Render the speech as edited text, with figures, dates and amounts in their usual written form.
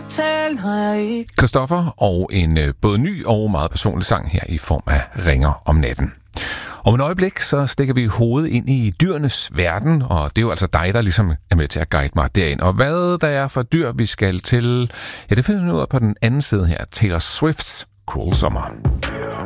tale, når jeg ikke... Christoffer og en både ny og meget personlig sang her i form af Ringer om natten. Om et øjeblik, så stikker vi hovedet ind i dyrenes verden, og det er jo altså dig, der ligesom er med til at guide mig derind. Og hvad der er for dyr, vi skal til, ja, det finder vi ud af på den anden side her. Taylor Swifts Cruel Summer.